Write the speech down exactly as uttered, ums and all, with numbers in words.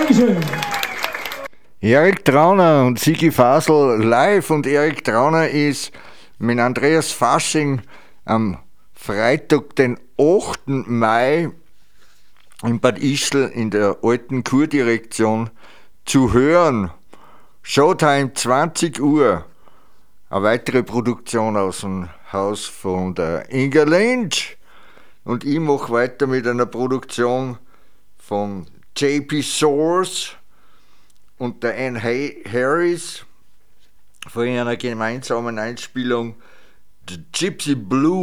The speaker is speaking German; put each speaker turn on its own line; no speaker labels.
Dankeschön.
Erik Trauner und Sigi Fasel live, und Erik Trauner ist mit Andreas Fasching am Freitag, den achten Mai in Bad Ischl in der alten Kurdirektion zu hören. Showtime zwanzig Uhr. Eine weitere Produktion aus dem Haus von der Inga Lynch. Und ich mache weiter mit einer Produktion von J P Source und der Anne Harris von einer gemeinsamen Einspielung The Gypsy Blues.